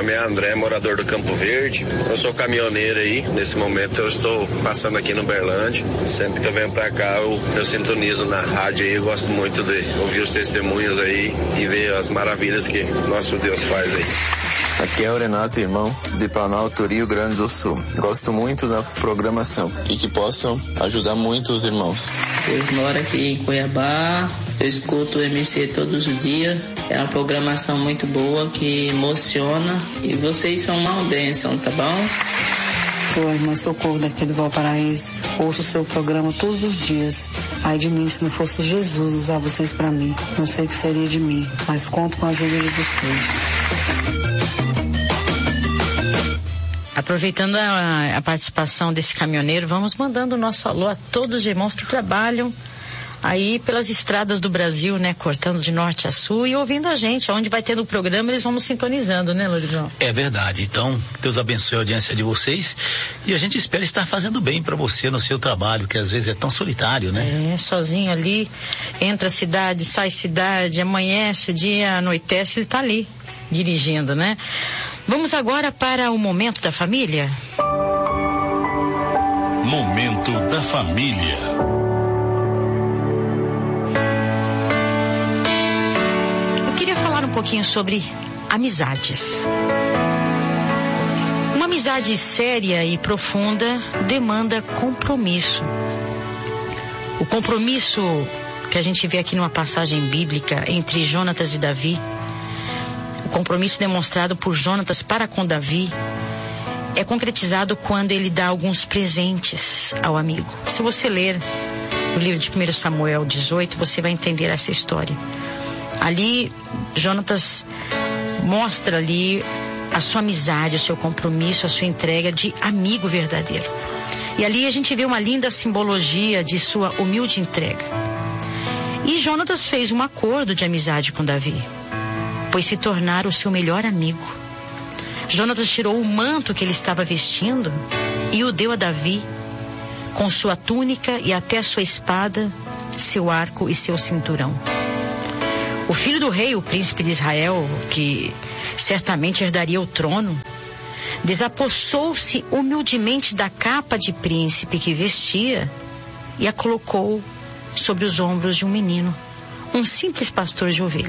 nome é André, morador do Campo Verde. Eu sou caminhoneiro aí. Nesse momento eu estou passando aqui no Uberlândia. Sempre que eu venho pra cá, eu sintonizo na rádio aí. Eu gosto muito de ouvir os testemunhos aí e ver as maravilhas que nosso Deus faz aí. Aqui é o Renato, irmão, de Planalto, Rio Grande do Sul. Gosto muito da programação e que possam ajudar muito os irmãos. Eu moro aqui em Cuiabá, eu escuto o MC todos os dias. É uma programação muito boa que emociona e vocês são uma bênção, tá bom? Sou a irmã Socorro daqui do Valparaíso. Ouço o seu programa todos os dias. Ai de mim, se não fosse Jesus usar vocês pra mim. Não sei o que seria de mim, mas conto com a ajuda de vocês. Aproveitando a participação desse caminhoneiro, vamos mandando o nosso alô a todos os irmãos que trabalham aí pelas estradas do Brasil, né? Cortando de norte a sul e ouvindo a gente. Onde vai tendo o programa, eles vão nos sintonizando, né, Lourdes? É verdade. Então, Deus abençoe a audiência de vocês e a gente espera estar fazendo bem para você no seu trabalho, que às vezes é tão solitário, né? Sozinho ali, entra a cidade, sai cidade, amanhece o dia, anoitece, ele tá ali, dirigindo, né? Vamos agora para o Momento da Família. Momento da Família. Eu queria falar um pouquinho sobre amizades. Uma amizade séria e profunda demanda compromisso. O compromisso que a gente vê aqui numa passagem bíblica entre Jonatas e Davi, o compromisso demonstrado por Jonatas para com Davi, é concretizado quando ele dá alguns presentes ao amigo. Se você ler o livro de 1 Samuel 18, você vai entender essa história. Ali, Jonatas mostra ali a sua amizade, o seu compromisso, a sua entrega de amigo verdadeiro. E ali a gente vê uma linda simbologia de sua humilde entrega. E Jonatas fez um acordo de amizade com Davi, pois se tornara o seu melhor amigo. Jonatas tirou o manto que ele estava vestindo e o deu a Davi, com sua túnica e até a sua espada, seu arco e seu cinturão. O filho do rei, o príncipe de Israel, que certamente herdaria o trono, desapossou-se humildemente da capa de príncipe que vestia e a colocou sobre os ombros de um menino, um simples pastor de ovelha.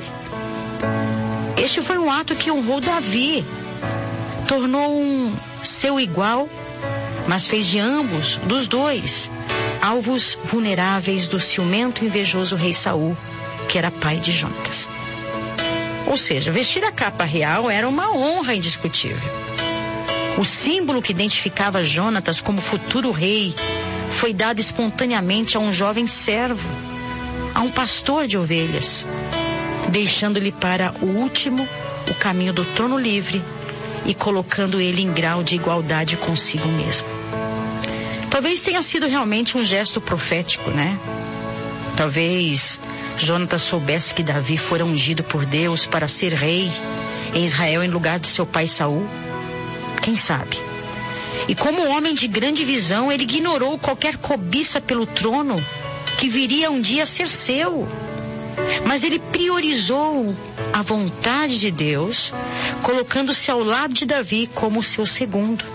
Este foi um ato que honrou Davi, tornou um seu igual, mas fez de ambos, dos dois, alvos vulneráveis do ciumento e invejoso rei Saul, que era pai de Jonatas. Ou seja, vestir a capa real era uma honra indiscutível. O símbolo que identificava Jonatas como futuro rei foi dado espontaneamente a um jovem servo, a um pastor de ovelhas, deixando-lhe para o último o caminho do trono livre e colocando ele em grau de igualdade consigo mesmo. Talvez tenha sido realmente um gesto profético, né? Talvez Jonatas soubesse que Davi fora ungido por Deus para ser rei em Israel em lugar de seu pai Saul. Quem sabe? E como homem de grande visão, ele ignorou qualquer cobiça pelo trono que viria um dia a ser seu. Mas ele priorizou a vontade de Deus, colocando-se ao lado de Davi como seu segundo.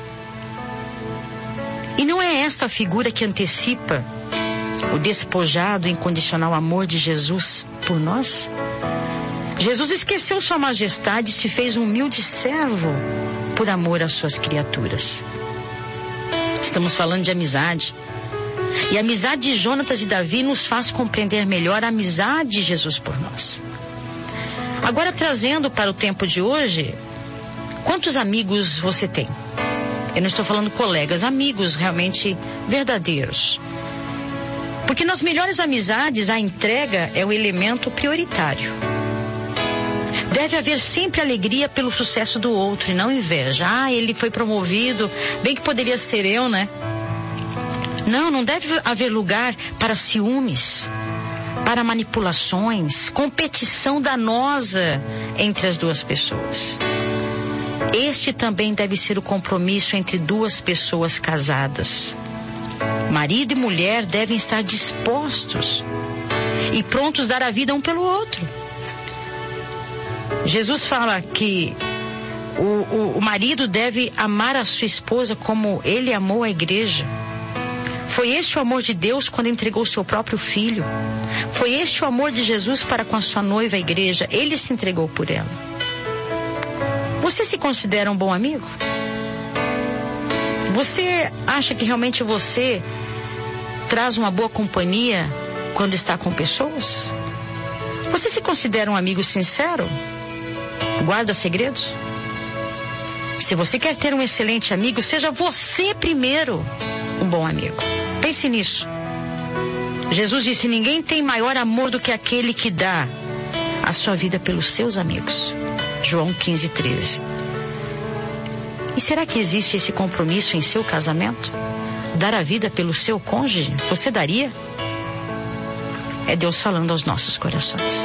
E não é esta a figura que antecipa o despojado e incondicional amor de Jesus por nós? Jesus esqueceu sua majestade e se fez um humilde servo por amor às suas criaturas. Estamos falando de amizade. E a amizade de Jonatas e Davi nos faz compreender melhor a amizade de Jesus por nós. Agora, trazendo para o tempo de hoje, quantos amigos você tem? Eu não estou falando colegas, amigos realmente verdadeiros. Porque nas melhores amizades, a entrega é o elemento prioritário. Deve haver sempre alegria pelo sucesso do outro e não inveja. Ah, ele foi promovido, bem que poderia ser eu, né? Não deve haver lugar para ciúmes, para manipulações, competição danosa entre as duas pessoas. Este também deve ser o compromisso entre duas pessoas casadas. Marido e mulher devem estar dispostos e prontos a dar a vida um pelo outro. Jesus fala que O marido deve amar a sua esposa como ele amou a igreja. Foi este o amor de Deus quando entregou o seu próprio filho. Foi este o amor de Jesus para com a sua noiva, a igreja. Ele se entregou por ela. Você se considera um bom amigo? Você acha que realmente você traz uma boa companhia quando está com pessoas? Você se considera um amigo sincero? Guarda segredos? Se você quer ter um excelente amigo, seja você primeiro um bom amigo. Pense nisso. Jesus disse: ninguém tem maior amor do que aquele que dá a sua vida pelos seus amigos. João 15:13. E será que existe esse compromisso em seu casamento? Dar a vida pelo seu cônjuge? Você daria? É Deus falando aos nossos corações.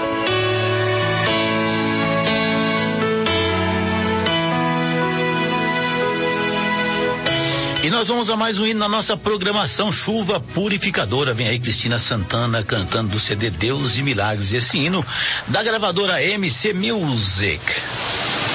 E nós vamos a mais um hino na nossa programação Chuva Purificadora. Vem aí Cristina Santana cantando do CD Deus e Milagres. Esse hino da gravadora MC Music.